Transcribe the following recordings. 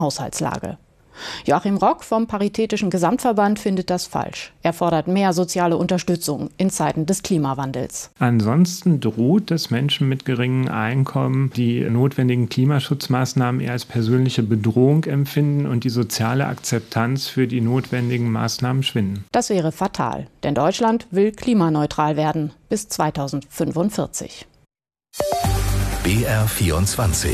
Haushaltslage. Joachim Rock vom Paritätischen Gesamtverband findet das falsch. Er fordert mehr soziale Unterstützung in Zeiten des Klimawandels. Ansonsten droht es Menschen mit geringen Einkommen, die notwendigen Klimaschutzmaßnahmen eher als persönliche Bedrohung empfinden und die soziale Akzeptanz für die notwendigen Maßnahmen schwinden. Das wäre fatal, denn Deutschland will klimaneutral werden bis 2045. BR24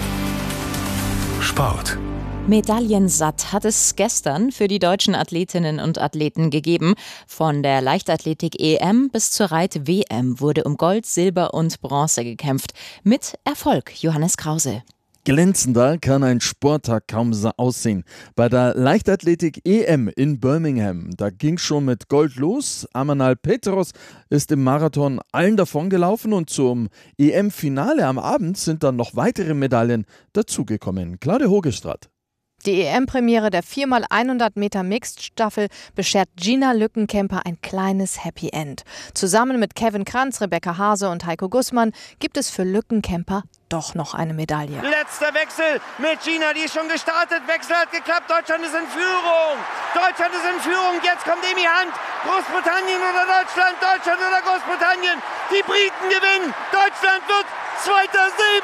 Sport. Medaillensatt hat es gestern für die deutschen Athletinnen und Athleten gegeben. Von der Leichtathletik-EM bis zur Reit-WM wurde um Gold, Silber und Bronze gekämpft. Mit Erfolg, Johannes Krause. Glänzender kann ein Sporttag kaum aussehen. Bei der Leichtathletik-EM in Birmingham, da ging schon mit Gold los. Amanal Petros ist im Marathon allen davongelaufen und zum EM-Finale am Abend sind dann noch weitere Medaillen dazugekommen. Claudia Hogestradt. Die EM-Premiere der 4x100 Meter Mixed-Staffel beschert Gina Lückenkämper ein kleines Happy End. Zusammen mit Kevin Kranz, Rebecca Hase und Heiko Gussmann gibt es für Lückenkämper doch noch eine Medaille. Letzter Wechsel mit Gina, die ist schon gestartet. Wechsel hat geklappt, Deutschland ist in Führung. Deutschland ist in Führung, jetzt kommt Emi Hand. Großbritannien oder Deutschland, Deutschland oder Großbritannien. Die Briten gewinnen, Deutschland wird zweiter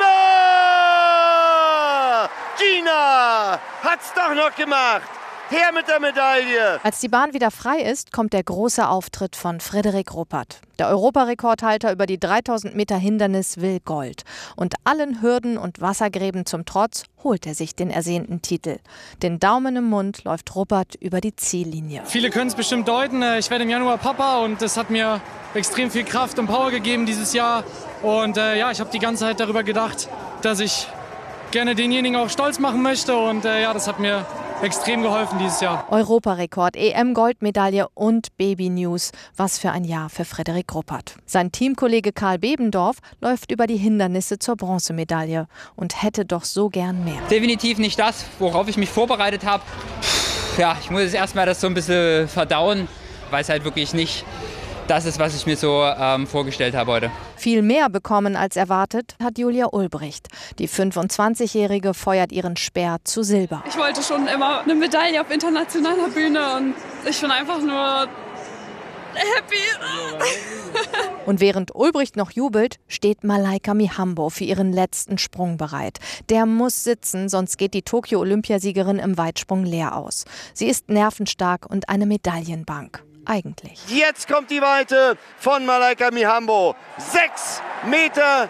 Silber. Gina hat's doch noch gemacht. Her mit der Medaille! Als die Bahn wieder frei ist, kommt der große Auftritt von Frederik Ruppert. Der Europarekordhalter über die 3000 Meter Hindernis will Gold. Und allen Hürden und Wassergräben zum Trotz holt er sich den ersehnten Titel. Den Daumen im Mund läuft Ruppert über die Ziellinie. Viele können es bestimmt deuten. Ich werde im Januar Papa und das hat mir extrem viel Kraft und Power gegeben dieses Jahr. Und ich habe die ganze Zeit darüber gedacht, dass ich gerne denjenigen auch stolz machen möchte. Und das hat mir extrem geholfen dieses Jahr. Europarekord, EM-Goldmedaille und Baby-News. Was für ein Jahr für Frederik Ruppert. Sein Teamkollege Karl Bebendorf läuft über die Hindernisse zur Bronzemedaille und hätte doch so gern mehr. Definitiv nicht das, worauf ich mich vorbereitet habe. Ja, ich muss jetzt erstmal das so ein bisschen verdauen, weil es halt wirklich nicht das ist, was ich mir so vorgestellt habe heute. Viel mehr bekommen als erwartet hat Julia Ulbricht. Die 25-Jährige feuert ihren Speer zu Silber. Ich wollte schon immer eine Medaille auf internationaler Bühne und ich bin einfach nur happy. Und während Ulbricht noch jubelt, steht Malaika Mihambo für ihren letzten Sprung bereit. Der muss sitzen, sonst geht die Tokio-Olympiasiegerin im Weitsprung leer aus. Sie ist nervenstark und eine Medaillenbank. Eigentlich. Jetzt kommt die Weite von Malaika Mihambo. 6,86 Meter.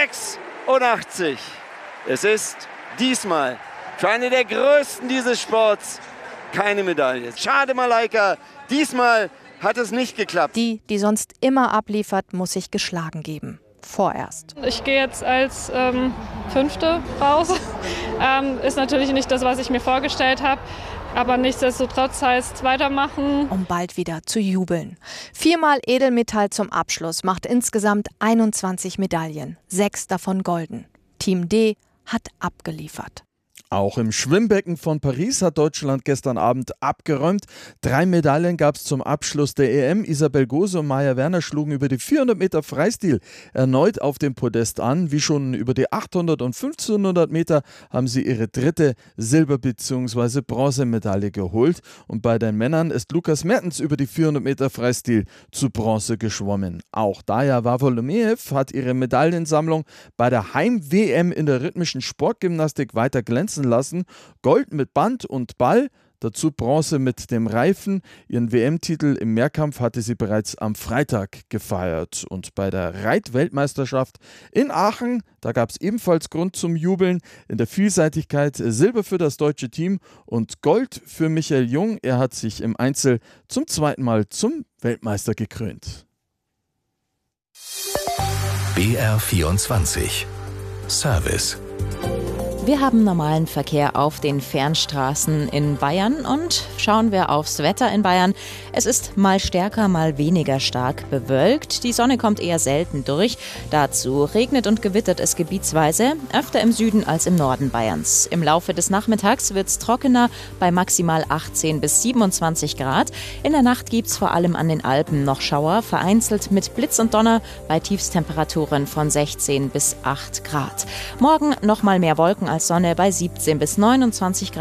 Es ist diesmal für eine der größten dieses Sports keine Medaille. Schade, Malaika. Diesmal hat es nicht geklappt. Die sonst immer abliefert, muss sich geschlagen geben. Vorerst. Ich gehe jetzt als Fünfte raus. Ist natürlich nicht das, was ich mir vorgestellt habe. Aber nichtsdestotrotz heißt es weitermachen. Um bald wieder zu jubeln. 4-mal Edelmetall zum Abschluss macht insgesamt 21 Medaillen. 6 davon golden. Team D hat abgeliefert. Auch im Schwimmbecken von Paris hat Deutschland gestern Abend abgeräumt. 3 Medaillen gab es zum Abschluss der EM. Isabel Gose und Maja Werner schlugen über die 400 Meter Freistil erneut auf dem Podest an. Wie schon über die 800 und 1500 Meter haben sie ihre dritte Silber- bzw. Bronzemedaille geholt. Und bei den Männern ist Lukas Mertens über die 400 Meter Freistil zu Bronze geschwommen. Auch Daja Wawolomejew hat ihre Medaillensammlung bei der Heim-WM in der rhythmischen Sportgymnastik weiter glänzen lassen. Gold mit Band und Ball, dazu Bronze mit dem Reifen. Ihren WM-Titel im Mehrkampf hatte sie bereits am Freitag gefeiert. Und bei der Reit-Weltmeisterschaft in Aachen, da gab es ebenfalls Grund zum Jubeln. In der Vielseitigkeit Silber für das deutsche Team und Gold für Michael Jung. Er hat sich im Einzel zum zweiten Mal zum Weltmeister gekrönt. BR24 Service. Wir haben normalen Verkehr auf den Fernstraßen in Bayern und schauen wir aufs Wetter in Bayern. Es ist mal stärker, mal weniger stark bewölkt. Die Sonne kommt eher selten durch. Dazu regnet und gewittert es gebietsweise, öfter im Süden als im Norden Bayerns. Im Laufe des Nachmittags wird es trockener bei maximal 18 bis 27 Grad. In der Nacht gibt es vor allem an den Alpen noch Schauer, vereinzelt mit Blitz und Donner bei Tiefstemperaturen von 16 bis 8 Grad. Morgen noch mal mehr Wolken als Sonne bei 17 bis 29 Grad.